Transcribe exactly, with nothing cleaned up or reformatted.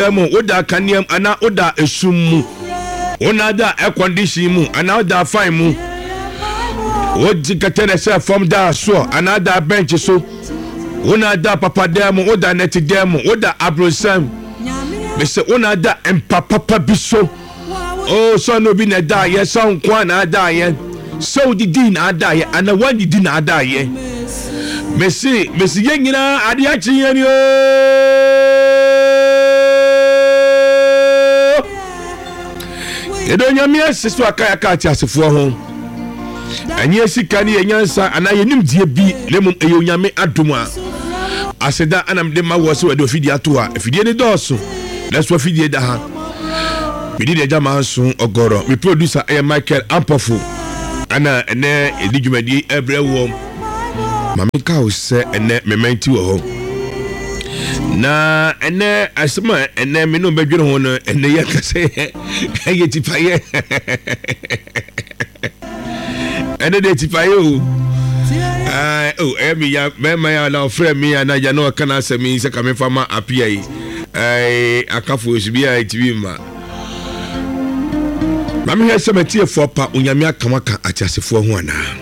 mu oda kaniam ana oda esum mu ona da air condition mu ana oda fine mu oji katene se from da so ana da bench so ona da papa da mu oda net da mu oda abrosam me se ona da empapa bi so oh so no bi na da ye so nko na da ye so di din ada ye ana wan di din ada ye Messi, Messi yengina adi achi yeni o. Edo nyamia sesu akaya kati asefo ho. Anye sika ni enyansa ana yenim die bi lemum eyo nyame adoma. Aseda anam de ma wo se we do fidi ato a fidi ni doso. Let's wa fidi da ha. Fidi de jama so ogoro. Mi producer e Michael Ampofo. Ana ene edijumadi ebrewo. Mami ka ose ene mementi wo ho na ene asema ene me no bedwere ho no ene ye kase ye tipaye ene de tipaye o ah oh emi ya me ma ya la ofre mi ya na ya no kana asemi se ka me fama apia yi eh akafo osubi ya tibi ma Mami he semeti e fopa unyame akamaka atiasefo ho ana